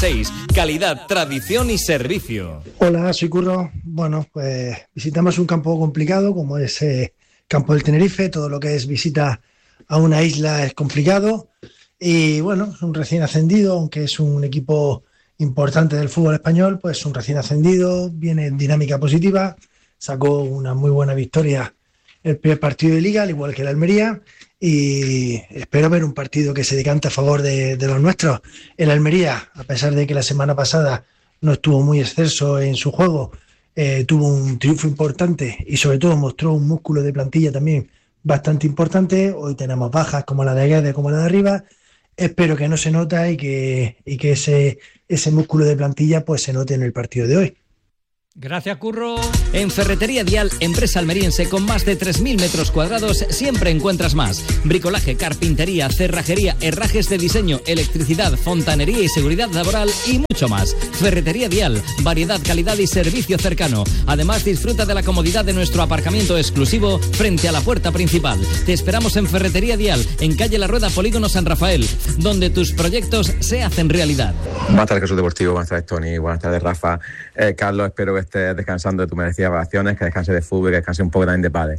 6. Calidad, tradición y servicio. Hola, soy Curro. Bueno, pues visitamos un campo complicado como es Campo del Tenerife. Todo lo que es visita a una isla es complicado. Y bueno, es un recién ascendido, aunque es un equipo importante del fútbol español, pues un recién ascendido, viene en dinámica positiva, sacó una muy buena victoria el primer partido de Liga, al igual que el Almería, y espero ver un partido que se decante a favor de los nuestros. El Almería, a pesar de que la semana pasada no estuvo muy excelso en su juego, tuvo un triunfo importante y sobre todo mostró un músculo de plantilla también bastante importante. Hoy tenemos bajas como la de Guedes, como la de Arriba. Espero que no se nota y que ese músculo de plantilla pues se note en el partido de hoy. Gracias, Curro. En Ferretería Dial, empresa almeriense con más de 3.000 metros cuadrados, siempre encuentras más. Bricolaje, carpintería, cerrajería, herrajes de diseño, electricidad, fontanería y seguridad laboral y mucho más. Ferretería Dial, variedad, calidad y servicio cercano. Además, disfruta de la comodidad de nuestro aparcamiento exclusivo frente a la puerta principal. Te esperamos en Ferretería Dial, en calle La Rueda, Polígono San Rafael, donde tus proyectos se hacen realidad. Buenas tardes, Jesús Deportivo. Buenas tardes, Tony. Buenas tardes, Rafa. Carlos, espero que estés descansando de tus merecidas vacaciones, que descanse de fútbol y que descanse un poco también de pádel.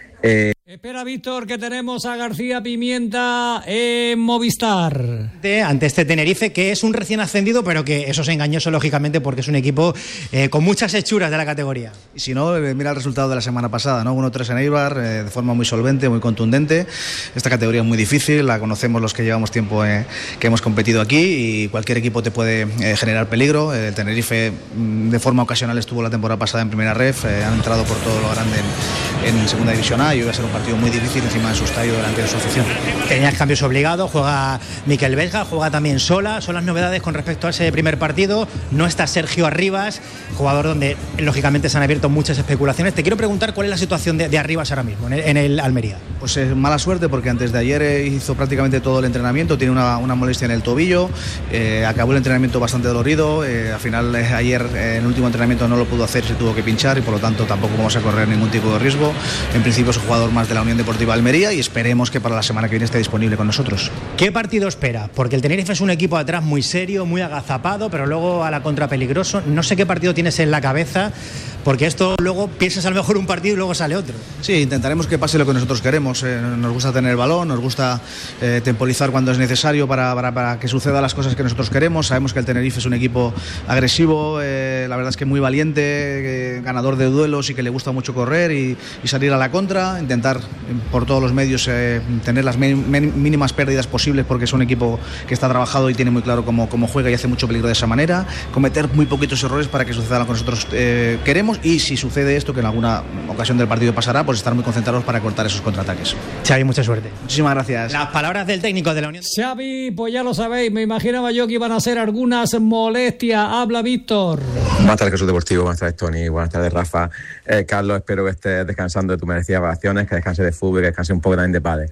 Espera, Víctor, que tenemos a García Pimienta en Movistar. Ante este Tenerife, que es un recién ascendido, pero que eso es engañoso, lógicamente, porque es un equipo con muchas hechuras de la categoría. Y si no, mira el resultado de la semana pasada, ¿no? 1-3 en Eibar, de forma muy solvente, muy contundente. Esta categoría es muy difícil, la conocemos los que llevamos tiempo que hemos competido aquí, y cualquier equipo te puede generar peligro. El Tenerife, de forma ocasional, estuvo la temporada pasada en primera ref, han entrado por todo lo grande en segunda división A, y hoy va a ser un partido muy difícil encima de su estadio delante de su afición. Tenías cambios obligados, juega Miquel Vesga, juega también Sola. Son las novedades con respecto a ese primer partido. No está Sergio Arribas, jugador donde lógicamente se han abierto muchas especulaciones. Te quiero preguntar cuál es la situación de Arribas ahora mismo en el Almería. Pues es mala suerte, porque antes de ayer hizo prácticamente todo el entrenamiento, tiene una molestia en el tobillo, acabó el entrenamiento bastante dolorido, al final ayer en el último entrenamiento no lo pudo hacer, se tuvo que pinchar, y por lo tanto tampoco vamos a correr ningún tipo de riesgo. En principio es un jugador más de la Unión Deportiva Almería, y esperemos que para la semana que viene esté disponible con nosotros. ¿Qué partido espera? Porque el Tenerife es un equipo atrás muy serio, muy agazapado, pero luego a la contra peligroso. No sé qué partido tienes en la cabeza, porque esto luego piensas a lo mejor un partido y luego sale otro. Sí, intentaremos que pase lo que nosotros queremos. Nos gusta tener el balón, nos gusta temporizar cuando es necesario para que sucedan las cosas que nosotros queremos. Sabemos que el Tenerife es un equipo agresivo, la verdad es que muy valiente, ganador de duelos, y que le gusta mucho correr y salir a la contra, intentar por todos los medios tener las mínimas pérdidas posibles, porque es un equipo que está trabajado y tiene muy claro cómo juega y hace mucho peligro de esa manera, cometer muy poquitos errores para que suceda lo que nosotros queremos, y si sucede esto, que en alguna ocasión del partido pasará, pues estar muy concentrados para cortar esos contraataques. Xavi, mucha suerte. Muchísimas gracias. Las palabras del técnico de la Unión. Xavi, pues ya lo sabéis, me imaginaba yo que iban a ser algunas molestias. Habla Víctor. Buenas tardes, Jesús Deportivo. Buenas tardes, Tony. Buenas tardes, Rafa. Carlos, espero que estés descansando de tus merecidas vacaciones, que descanse de fútbol y que descanse un poco también de pádel.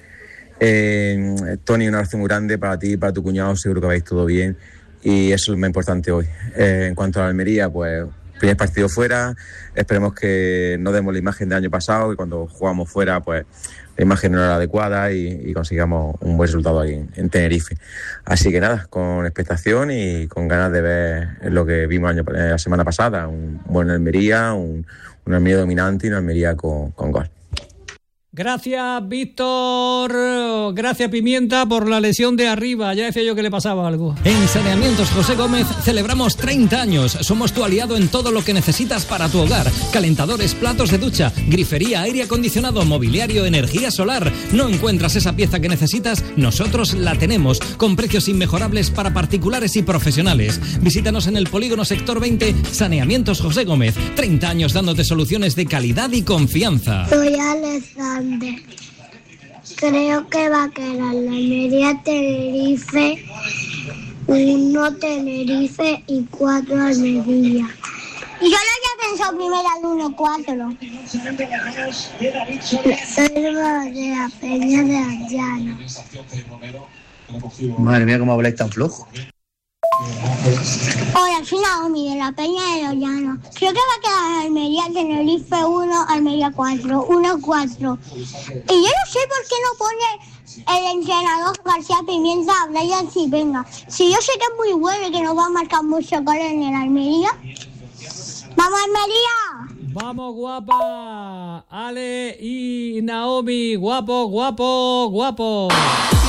Tony, un abrazo muy grande para ti, para tu cuñado, seguro que vais todo bien, y eso es lo más importante hoy. En cuanto a la Almería, pues primer partido fuera, esperemos que no demos la imagen del año pasado, y cuando jugamos fuera, pues la imagen no era la adecuada, y consigamos un buen resultado ahí en Tenerife. Así que nada, con expectación y con ganas de ver lo que vimos la semana pasada, un buen Almería, un Almería dominante y una Almería con gol. Gracias, Víctor. Gracias, Pimienta, por la lesión de Arriba. Ya decía yo que le pasaba algo. En Saneamientos José Gómez celebramos 30 años. Somos tu aliado en todo lo que necesitas para tu hogar. Calentadores, platos de ducha, grifería, aire acondicionado, mobiliario, energía solar. ¿No encuentras esa pieza que necesitas? Nosotros la tenemos, con precios inmejorables para particulares y profesionales. Visítanos en el Polígono Sector 20, Saneamientos José Gómez. 30 años dándote soluciones de calidad y confianza. Soy Alessandra. Creo que va a quedar la Almería Tenerife, 1 Tenerife y 4 Almería. Y yo lo había pensado primero al 1-4. Soy de la Peña de Allano. Madre mía, cómo habláis tan flojo. Hola, soy Naomi de la Peña de los Llanos. Creo que va a quedar Almería, Tenerife 1, Almería 4, 1-4. Y yo no sé por qué no pone el entrenador García Pimienta a Brian Cipenga. Si yo sé que es muy bueno y que nos va a marcar mucho goles en el Almería. ¡Vamos, Almería! ¡Vamos, guapa! Ale y Naomi, guapo, guapo, guapo.